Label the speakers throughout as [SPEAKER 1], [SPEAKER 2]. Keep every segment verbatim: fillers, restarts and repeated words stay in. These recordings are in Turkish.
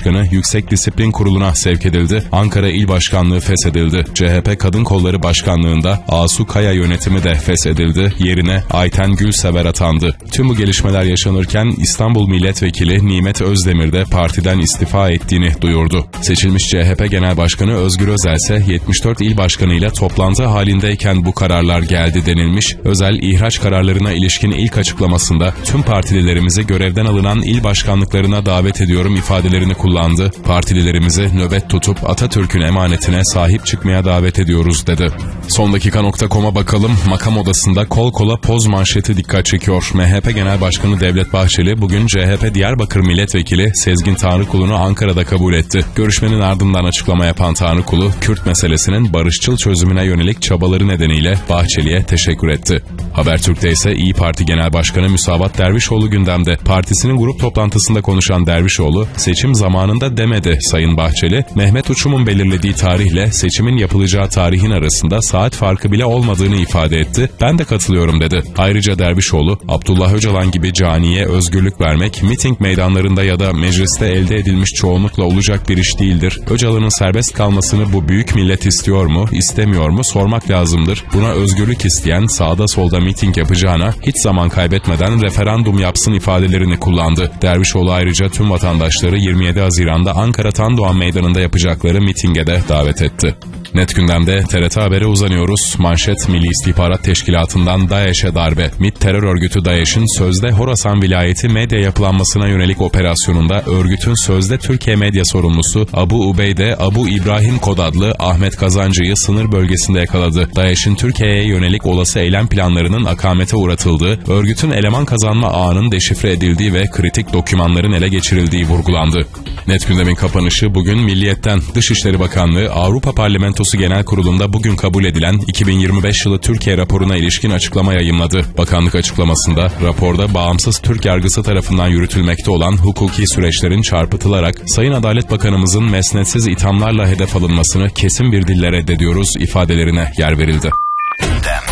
[SPEAKER 1] Başkanı Yüksek Disiplin Kurulu'na sevk edildi. Ankara İl Başkanlığı feshedildi. C H P Kadın Kolları Başkanlığı'nda Asu Kaya yönetimi de feshedildi. Yerine Ayten Gülsever atandı. Tüm bu gelişmeler yaşanırken İstanbul Milletvekili Nimet Özdemir de partiden istifa ettiğini duyurdu. Seçilmiş C H P Genel Başkanı Özgür Özel ise yetmiş dört il başkanıyla toplantı halindeyken bu kararlar geldi denilmiş. Özel ihraç kararlarına ilişkin ilk açıklamasında tüm partililerimizi görevden alınan il başkanlıklarına davet ediyorum ifadelerini kullandı. Partililerimizi nöbet tutup Atatürk'ün emanetine sahip çıkmaya davet ediyoruz dedi. Son dakika nokta com'a bakalım. Makam odasında kol kola poz manşeti dikkat çekiyor. M H P Genel Başkanı Devlet Bahçeli bugün C H P Diyarbakır Milletvekili Sezgin Tanrıkulu'nu Ankara'da kabul etti. Görüşmenin ardından açıklama yapan Tanrıkulu, Kürt meselesinin barışçıl çözümüne yönelik çabaları nedeniyle Bahçeli'ye teşekkür etti. Habertürk'te ise İYİ Parti Genel Başkanı Müsavat Dervişoğlu gündemde. Partisinin grup toplantısında konuşan Dervişoğlu, seçim zamanında demedi Sayın Bahçeli, Mehmet Uçum'un belirlediği tarihle seçimin yapılacağı tarihin arasında saat farkı bile olmadığını ifade etti. Ben de katılıyorum dedi. Ayrıca Dervişoğlu, Abdullah Öcalan gibi caniye özgürlük vermek, miting meydanlarında ya da mecliste elde edilmiş çoğunlukla olacak bir iş değildir. Öcalan'ın serbest kalmasını bu büyük millet istiyor mu, istemiyor mu sormak lazımdır. Buna özgürlük isteyen sağda solda miting yapacağına hiç zaman kaybetmeden referandum yapsın ifadelerini kullandı. Dervişoğlu ayrıca tüm vatandaşları yirmi yedi Haziran'da Ankara Tandoğan Meydanı'nda yapacakları mitinge de davet etti. Net gündemde T R T Haber'e uzanıyoruz. Manşet Milli İstihbarat Teşkilatı'ndan DAEŞ'e darbe. MİT terör örgütü DAEŞ'in sözde Horasan vilayeti medya yapılanmasına yönelik operasyonunda örgütün sözde Türkiye medya sorumlusu Abu Ubeyde Abu İbrahim Kod adlı Ahmet Kazancı'yı sınır bölgesinde yakaladı. DAEŞ'in Türkiye'ye yönelik olası eylem planlarının akamete uğratıldığı, örgütün eleman kazanma ağının deşifre edildiği ve kritik dokümanların ele geçirildiği vurgulandı. Net gündemin kapanışı bugün Milliyet'ten. Dışişleri Bakanlığı Avrupa Parlamentosu Genel Kurulu'nda bugün kabul edilen iki bin yirmi beş yılı Türkiye raporuna ilişkin açıklama yayımladı. Bakanlık açıklamasında raporda bağımsız Türk yargısı tarafından yürütülmekte olan hukuki süreçlerin çarpıtılarak Sayın Adalet Bakanımızın mesnetsiz ithamlarla hedef alınmasını kesin bir dille reddediyoruz ifadelerine yer verildi.
[SPEAKER 2] Gündem.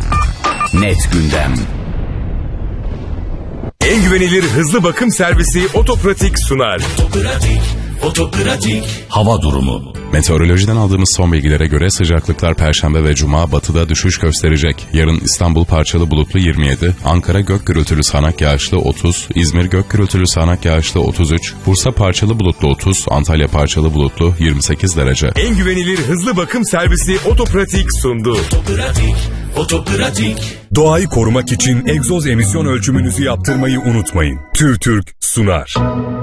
[SPEAKER 2] Net gündem.
[SPEAKER 3] En güvenilir hızlı bakım servisi Otopratik sunar.
[SPEAKER 2] Otopratik, Otopratik. Hava durumu.
[SPEAKER 1] Meteorolojiden aldığımız son bilgilere göre sıcaklıklar Perşembe ve Cuma batıda düşüş gösterecek. Yarın İstanbul parçalı bulutlu yirmi yedi, Ankara gök gürültülü sağanak yağışlı otuz, İzmir gök gürültülü sağanak yağışlı otuz üç, Bursa parçalı bulutlu otuz, Antalya parçalı bulutlu yirmi sekiz derece.
[SPEAKER 3] En güvenilir hızlı bakım servisi Otopratik sundu.
[SPEAKER 2] Otopratik, Otopratik.
[SPEAKER 3] Doğayı korumak için egzoz emisyon ölçümünüzü yaptırmayı unutmayın. TÜRTÜRK sunar.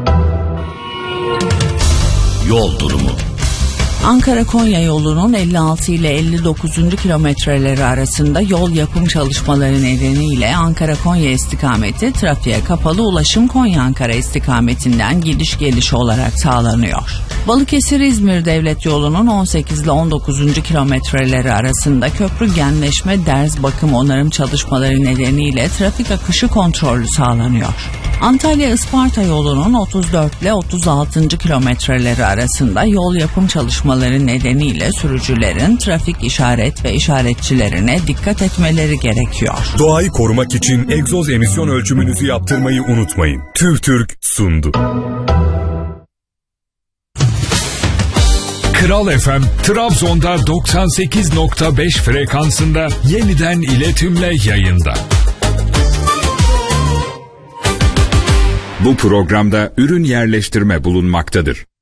[SPEAKER 2] Yol durumu.
[SPEAKER 4] Ankara-Konya yolunun elli altı ile elli dokuzuncu kilometreleri arasında yol yapım çalışmaları nedeniyle Ankara-Konya istikameti trafiğe kapalı, ulaşım Konya-Ankara istikametinden gidiş geliş olarak sağlanıyor. Balıkesir-İzmir devlet yolunun on sekiz ile on dokuzuncu kilometreleri arasında köprü genleşme, derz, bakım, onarım çalışmaları nedeniyle trafik akışı kontrollü sağlanıyor. Antalya-Isparta yolunun otuz dört ile otuz altıncı kilometreleri arasında yol yapım çalışmaları nedeniyle sürücülerin trafik işaret ve işaretçilerine dikkat etmeleri gerekiyor.
[SPEAKER 3] Doğayı korumak için egzoz emisyon ölçümünüzü yaptırmayı unutmayın. TÜRTÜRK sundu.
[SPEAKER 5] Kral F M, Trabzon'da doksan sekiz nokta beş frekansında yeniden iletimle yayında.
[SPEAKER 6] Bu programda ürün yerleştirme bulunmaktadır.